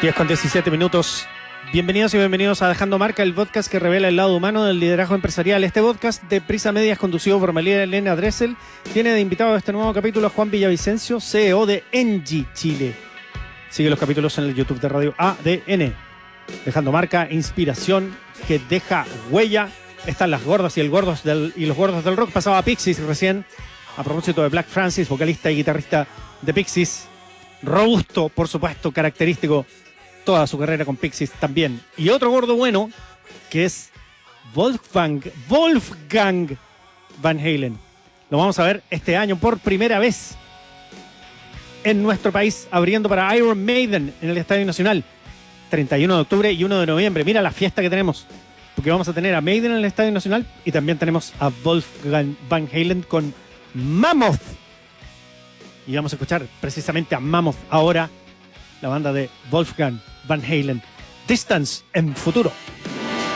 10:17. Bienvenidos y bienvenidos a Dejando Marca, el podcast que revela el lado humano del liderazgo empresarial. Este podcast de Prisa Medias, conducido por María Elena Dressel, tiene de invitado a este nuevo capítulo a Juan Villavicencio, CEO de Engie Chile. Sigue los capítulos en el YouTube de Radio ADN. Dejando Marca, inspiración que deja huella. Están las gordas y los gordos del rock. Pasaba a Pixies recién, a propósito de Black Francis, vocalista y guitarrista de Pixies. Robusto, por supuesto, característico. Toda su carrera con Pixies también. Y otro gordo bueno, que es Wolfgang Van Halen. Lo vamos a ver este año por primera vez en nuestro país, abriendo para Iron Maiden en el Estadio Nacional. 31 de octubre y 1 de noviembre. Mira la fiesta que tenemos. Porque vamos a tener a Maiden en el Estadio Nacional y también tenemos a Wolfgang Van Halen con Mammoth. Y vamos a escuchar precisamente a Mammoth ahora, la banda de Wolfgang Van Halen. Distance en futuro.